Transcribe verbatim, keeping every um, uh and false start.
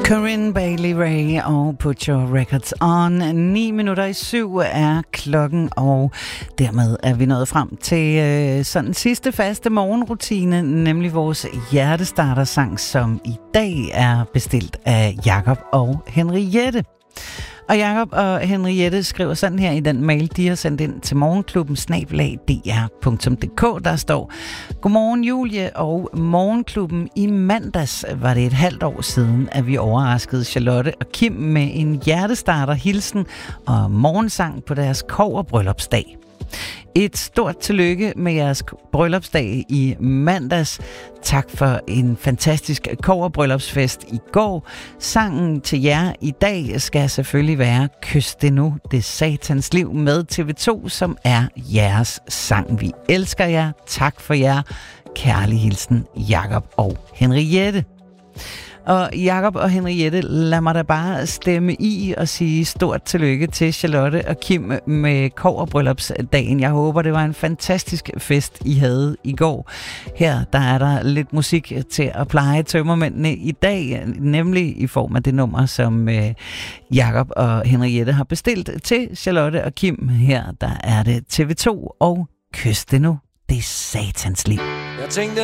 Corinne Bailey Rae og Put Your Records On. Ni minutter i syv er klokken, og dermed er vi nået frem til øh, sådan sidste faste morgenrutine, nemlig vores hjertestartersang, som i dag er bestilt af Jakob og Henriette. Og Jakob og Henriette skriver sådan her i den mail, de har sendt ind til morgenklubben snabel-a d r punktum d k. Der står: Godmorgen Julie og morgenklubben. I mandags var det et halvt år siden, at vi overraskede Charlotte og Kim med en hjertestarter hilsen og morgensang på deres kobberbryllupsdag. Et stort tillykke med jeres bryllupsdag i mandags. Tak for en fantastisk kobberbryllupsfest i går. Sangen til jer i dag skal selvfølgelig være Kys det nu, det satans liv med T V to, som er jeres sang. Vi elsker jer. Tak for jer. Kærlig hilsen, Jakob og Henriette. Og Jakob og Henriette, lad mig da bare stemme i og sige stort tillykke til Charlotte og Kim med kobberbryllupsdagen. Jeg håber, det var en fantastisk fest, I havde i går. Her der er der lidt musik til at pleje tømmermændene i dag, nemlig i form af det nummer, som øh, Jakob og Henriette har bestilt til Charlotte og Kim. Her der er det T V to og Kys det nu, det satans liv. Jeg tænkte